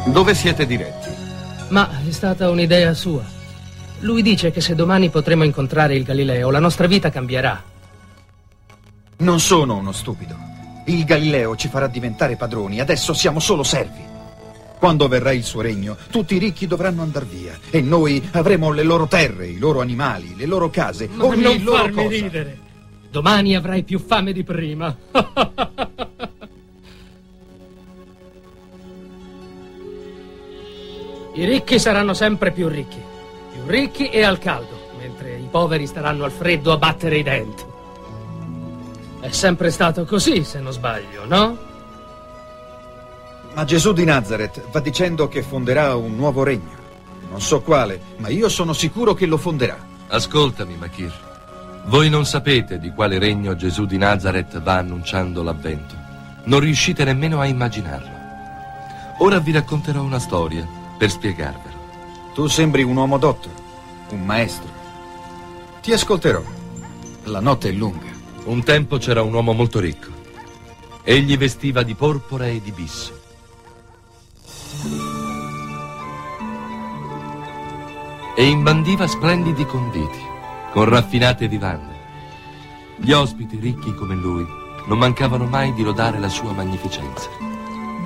Dove siete diretti? Ma è stata un'idea sua. Lui dice che se domani potremo incontrare il Galileo, la nostra vita cambierà. Non sono uno stupido. Il Galileo ci farà diventare padroni, adesso siamo solo servi. Quando verrà il suo regno, tutti i ricchi dovranno andar via e noi avremo le loro terre, i loro animali, le loro case, ma ogni non loro farmi cosa. ridere. Domani avrai più fame di prima. I ricchi saranno sempre più ricchi e al caldo, mentre i poveri staranno al freddo a battere i denti. È sempre stato così, se non sbaglio, no? Ma Gesù di Nazareth va dicendo che fonderà un nuovo regno. Non so quale, ma io sono sicuro che lo fonderà. Ascoltami, Machir. Voi non sapete di quale regno Gesù di Nazareth va annunciando l'avvento. Non riuscite nemmeno a immaginarlo. Ora vi racconterò una storia per spiegarvelo. Tu sembri un uomo dotto, un maestro. Ti ascolterò. La notte è lunga. Un tempo c'era un uomo molto ricco. Egli vestiva di porpora e di bisso. E imbandiva splendidi conviti, con raffinate vivande. Gli ospiti ricchi come lui non mancavano mai di lodare la sua magnificenza.